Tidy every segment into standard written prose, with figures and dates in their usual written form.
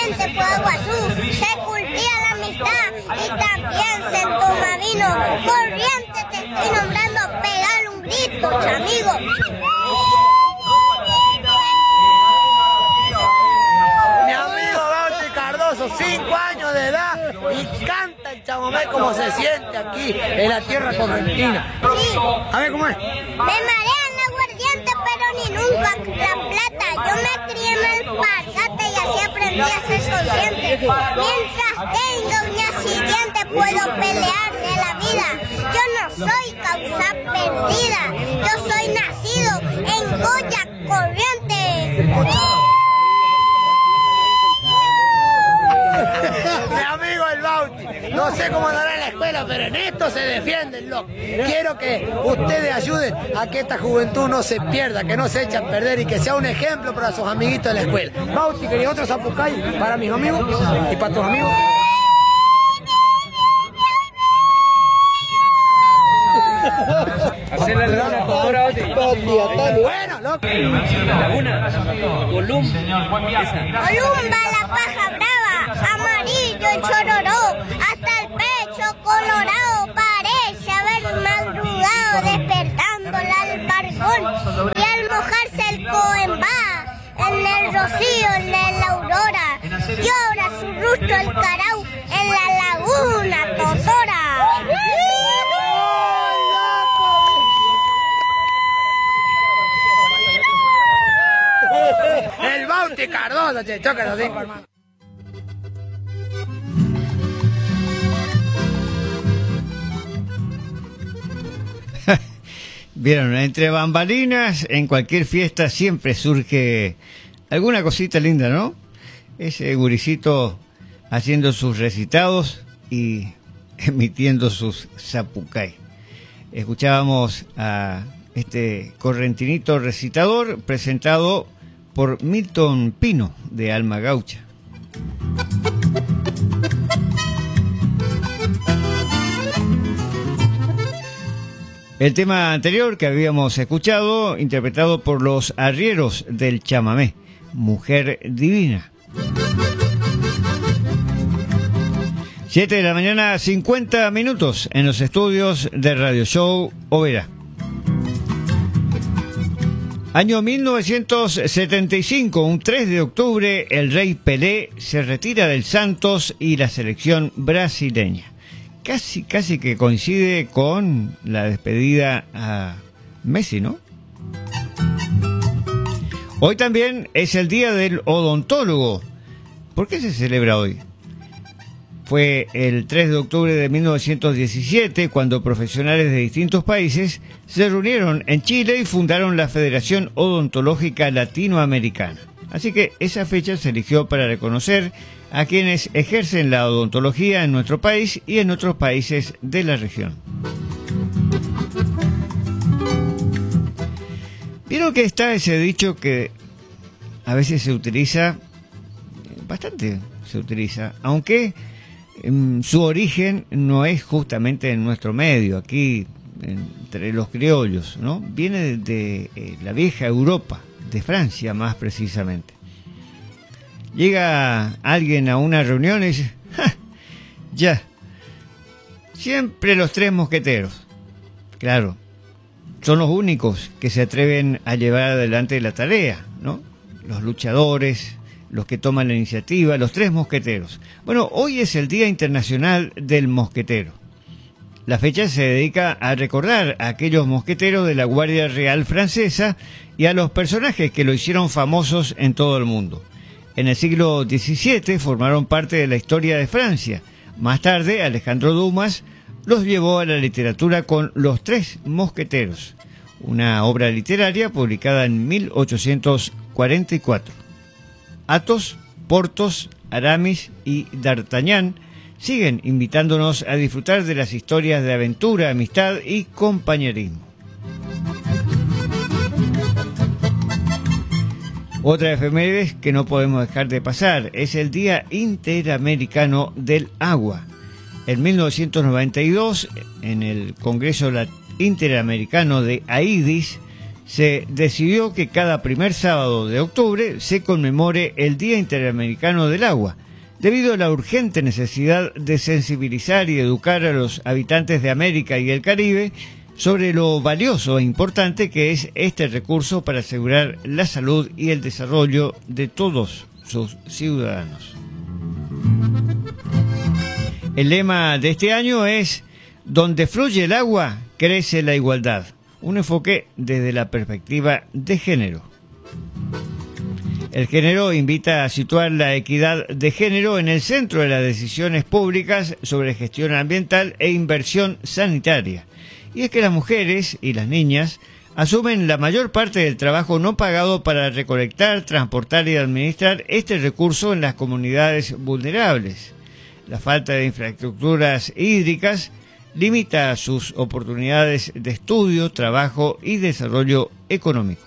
Corrientes, Puaguazú, se cultiva la amistad y también se toma vino. Corrientes te estoy nombrando, pegale un grito, chamigo. Mi amigo Bauti Cardoso, 5 años de edad y canta el chamamé como se siente aquí en la tierra correntina. Sí. A ver cómo es. Me marean la aguardiente, pero ni nunca la plata. Yo me crié en el Alpargate y así aprendí a ser consciente. Mientras tenga un accidente puedo pelear de la vida. Yo no soy causa perdida. Yo soy nacido en Goya, Corrientes. Mi amigo el Bauti, no sé cómo andará en la escuela, pero en esto se defienden, loco. Quiero que ustedes ayuden a que esta juventud no se pierda, que no se eche a perder y que sea un ejemplo para sus amiguitos de la escuela. Bauti, quería otro zapucay para mis amigos y para tus amigos. Hacer la laguna Totora, Bueno, loco. Laguna, Colum, Columba la paja brava, amarillo el chororó, hasta el pecho colorado parece haber madrugado despertando el albargón y al mojarse el coembá en el rocío, en la aurora, llora su rostro el carao en la laguna Totora. El Bauti Cardoso, che, choca los 5, hermano. Vieron, entre bambalinas, en cualquier fiesta siempre surge alguna cosita linda, ¿no? Ese guricito haciendo sus recitados y emitiendo sus zapucay. Escuchábamos a este correntinito recitador presentado por Milton Pino, de Alma Gaucha. El tema anterior que habíamos escuchado, interpretado por los arrieros del chamamé, Mujer Divina. 7 de la mañana, 50 minutos, en los estudios de Radio Show Overa. Año 1975, un 3 de octubre, el rey Pelé se retira del Santos y la selección brasileña. Casi que coincide con la despedida a Messi, ¿no? Hoy también es el Día del Odontólogo. ¿Por qué se celebra hoy? Fue el 3 de octubre de 1917 cuando profesionales de distintos países se reunieron en Chile y fundaron la Federación Odontológica Latinoamericana. Así que esa fecha se eligió para reconocer a quienes ejercen la odontología en nuestro país y en otros países de la región. Vieron que está ese dicho que a veces se utiliza, bastante se utiliza, aunque su origen no es justamente en nuestro medio, aquí entre los criollos, ¿no? Viene de la vieja Europa, de Francia más precisamente. Llega alguien a una reunión y dice, ¡ja! Ya, siempre los tres mosqueteros. Claro, son los únicos que se atreven a llevar adelante la tarea, ¿no? Los luchadores, los que toman la iniciativa, los tres mosqueteros. Bueno, hoy es el Día Internacional del Mosquetero. La fecha se dedica a recordar a aquellos mosqueteros de la Guardia Real Francesa y a los personajes que lo hicieron famosos en todo el mundo. En el siglo XVII formaron parte de la historia de Francia. Más tarde, Alejandro Dumas los llevó a la literatura con Los Tres Mosqueteros, una obra literaria publicada en 1844. Athos, Porthos, Aramis y D'Artagnan siguen invitándonos a disfrutar de las historias de aventura, amistad y compañerismo. Otra efeméride que no podemos dejar de pasar es el Día Interamericano del Agua. En 1992, en el Congreso Interamericano de AIDIS, se decidió que cada primer sábado de octubre se conmemore el Día Interamericano del Agua, debido a la urgente necesidad de sensibilizar y educar a los habitantes de América y el Caribe sobre lo valioso e importante que es este recurso para asegurar la salud y el desarrollo de todos sus ciudadanos. El lema de este año es "Donde fluye el agua, crece la igualdad", un enfoque desde la perspectiva de género. El género invita a situar la equidad de género en el centro de las decisiones públicas sobre gestión ambiental e inversión sanitaria. Y es que las mujeres y las niñas asumen la mayor parte del trabajo no pagado para recolectar, transportar y administrar este recurso en las comunidades vulnerables. La falta de infraestructuras hídricas limita sus oportunidades de estudio, trabajo y desarrollo económico.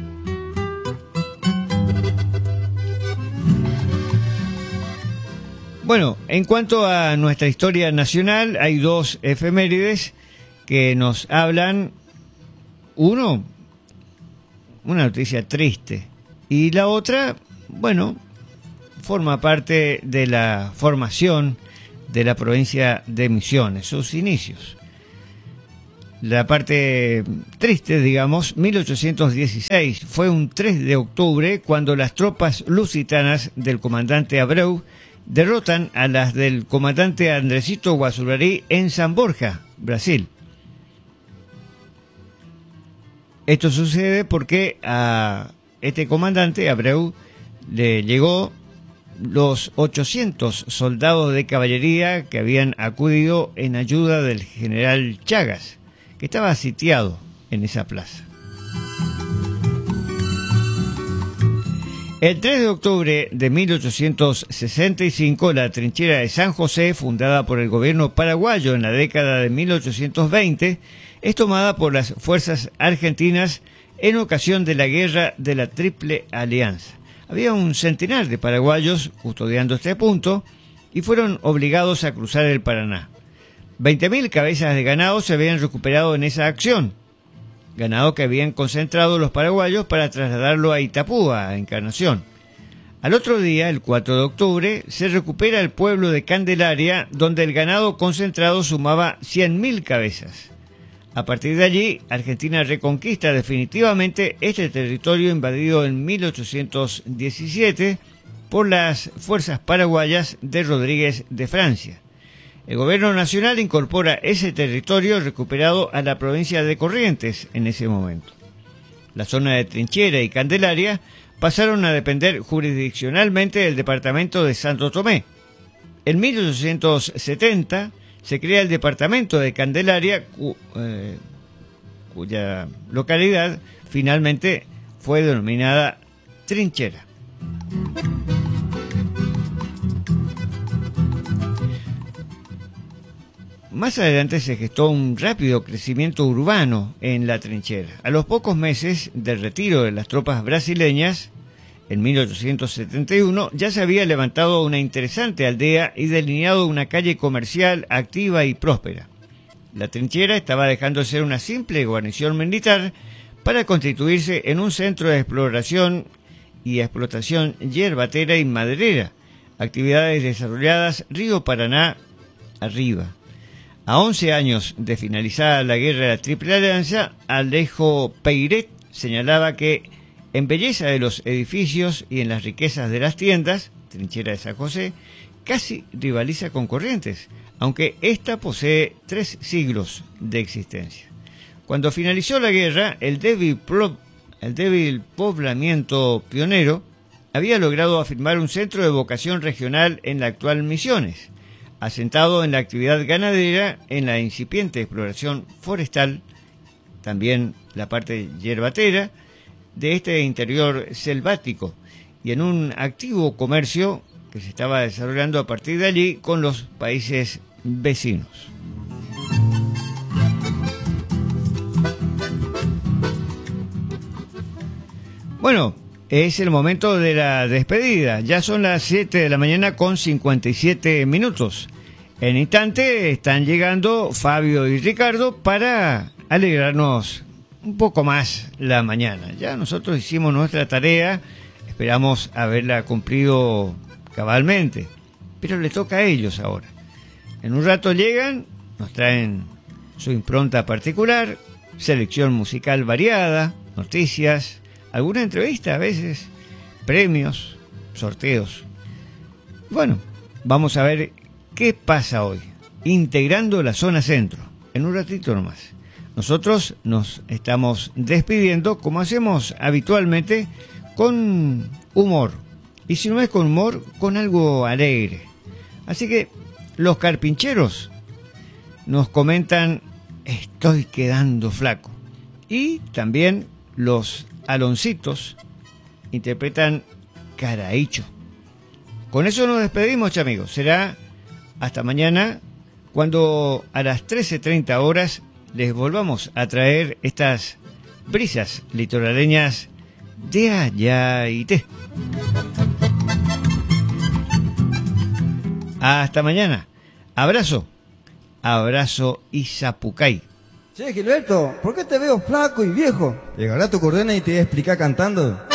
Bueno, en cuanto a nuestra historia nacional, hay dos efemérides que nos hablan. Uno, una noticia triste, y la otra, bueno, forma parte de la formación de la provincia de Misiones, sus inicios. La parte triste, digamos, 1816, fue un 3 de octubre cuando las tropas lusitanas del comandante Abreu derrotan a las del comandante Andresito Guazurarí en San Borja, Brasil. Esto sucede porque a este comandante, Abreu, le llegó los 800 soldados de caballería que habían acudido en ayuda del general Chagas, que estaba sitiado en esa plaza. El 3 de octubre de 1865, la trinchera de San José, fundada por el gobierno paraguayo en la década de 1820, es tomada por las fuerzas argentinas en ocasión de la guerra de la Triple Alianza. Había un centenar de paraguayos custodiando este punto y fueron obligados a cruzar el Paraná. 20.000 cabezas de ganado se habían recuperado en esa acción, ganado que habían concentrado los paraguayos para trasladarlo a Itapúa, a Encarnación. Al otro día, el 4 de octubre, se recupera el pueblo de Candelaria, donde el ganado concentrado sumaba 100.000 cabezas. A partir de allí, Argentina reconquista definitivamente este territorio invadido en 1817 por las fuerzas paraguayas de Rodríguez de Francia. El gobierno nacional incorpora ese territorio recuperado a la provincia de Corrientes en ese momento. La zona de Trinchera y Candelaria pasaron a depender jurisdiccionalmente del departamento de Santo Tomé. En 1870 se crea el departamento de Candelaria, cuya localidad finalmente fue denominada Trinchera. Más adelante se gestó un rápido crecimiento urbano en la Trinchera. A los pocos meses del retiro de las tropas brasileñas, en 1871, ya se había levantado una interesante aldea y delineado una calle comercial activa y próspera. La Trinchera estaba dejando de ser una simple guarnición militar para constituirse en un centro de exploración y explotación yerbatera y maderera, actividades desarrolladas río Paraná arriba. A 11 años de finalizada la guerra de la Triple Alianza, Alejo Peiret señalaba que en belleza de los edificios y en las riquezas de las tiendas, Trinchera de San José casi rivaliza con Corrientes, aunque ésta posee 3 siglos de existencia. Cuando finalizó la guerra, el débil poblamiento pionero había logrado afirmar un centro de vocación regional en la actual Misiones, asentado en la actividad ganadera, en la incipiente exploración forestal, también la parte yerbatera de este interior selvático, y en un activo comercio que se estaba desarrollando a partir de allí con los países vecinos. Bueno, es el momento de la despedida. Ya son las 7 de la mañana con 57 minutos. En instante están llegando Fabio y Ricardo para alegrarnos un poco más la mañana. Ya nosotros hicimos nuestra tarea, esperamos haberla cumplido cabalmente, pero le toca a ellos ahora. En un rato llegan, nos traen su impronta particular, selección musical variada, noticias, alguna entrevista a veces, premios, sorteos. Bueno, vamos a ver qué pasa hoy, integrando la zona centro, en un ratito nomás. Nosotros nos estamos despidiendo, como hacemos habitualmente, con humor. Y si no es con humor, con algo alegre. Así que los carpincheros nos comentan: estoy quedando flaco. Y también los aloncitos interpretan Caraícho. Con eso nos despedimos, amigos. Será hasta mañana, cuando a las 13:30 horas les volvamos a traer estas brisas litoraleñas de Ayaité. Hasta mañana. Abrazo. Abrazo y zapucay. Che, Gilberto, ¿por qué te veo flaco y viejo? Llegará tu cordena y te voy a explicar cantando.